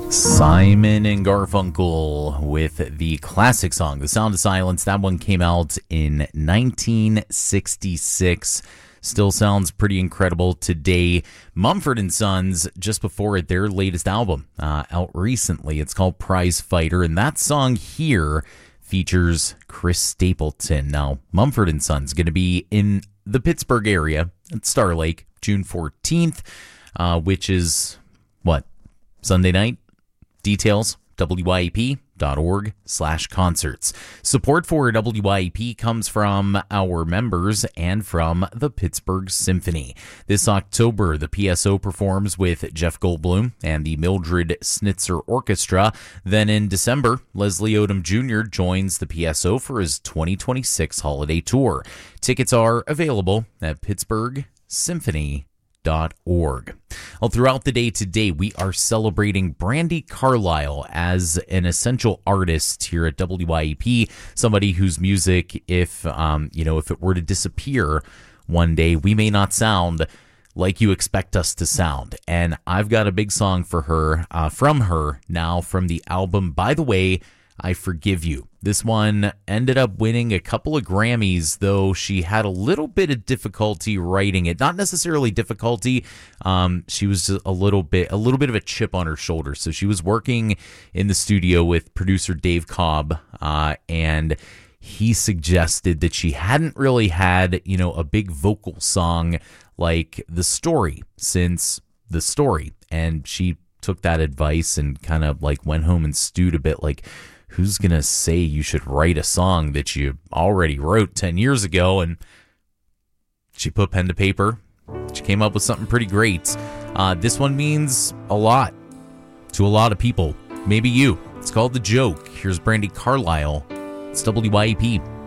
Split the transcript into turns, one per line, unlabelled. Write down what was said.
Simon and Garfunkel with the classic song, The Sound of Silence. That one came out in 1966. Still sounds pretty incredible today. Mumford & Sons, just before it, their latest album out recently. It's called Prize Fighter, and that song here features Chris Stapleton. Now, Mumford & Sons going to be in the Pittsburgh area at Star Lake, June 14th, which is, Sunday night? Details, wyep.org/concerts. Support for WYEP comes from our members and from the Pittsburgh Symphony. This October, the PSO performs with Jeff Goldblum and the Mildred Snitzer Orchestra. Then in December, Leslie Odom Jr. joins the PSO for his 2026 holiday tour. Tickets are available at pittsburghsymphony.org. Well, throughout the day today, we are celebrating Brandi Carlile as an essential artist here at WYEP, somebody whose music, if it were to disappear one day, we may not sound like you expect us to sound. And I've got a big song for her, from her now, from the album, By the Way, I Forgive You. This one ended up winning a couple of Grammys, though she had a little bit of difficulty writing it. Not necessarily difficulty. She was a little bit of a chip on her shoulder. So she was working in the studio with producer Dave Cobb, and he suggested that she hadn't really had, a big vocal song like The Story since The Story. And she took that advice and kind of went home and stewed a bit, who's going to say you should write a song that you already wrote 10 years ago? And she put pen to paper. She came up with something pretty great. This one means a lot to a lot of people. Maybe you. It's called The Joke. Here's Brandi Carlile. It's WYEP.